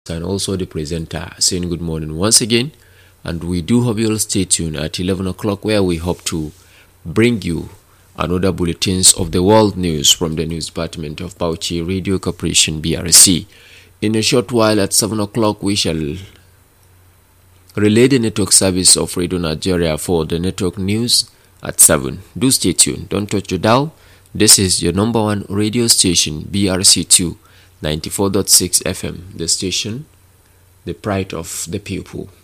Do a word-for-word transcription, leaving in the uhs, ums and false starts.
and also the presenter, saying good morning once again. And we do hope you'll stay tuned at eleven o'clock, where we hope to bring you another bulletins of the world news from the news department of Bauchi Radio Corporation B R C. In a short while at seven o'clock, we shall relay the network service of Radio Nigeria for the network news at seven. Do stay tuned. Don't touch the dial. This is your number one radio station, B R C two, ninety-four point six F M, the station, the pride of the people.